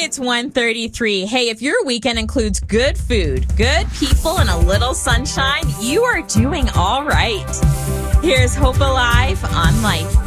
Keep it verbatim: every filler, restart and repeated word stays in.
It's one thirty-three. Hey, if your weekend includes good food, good people, and a little sunshine, you are doing all right. Here's Hope Alive on Life.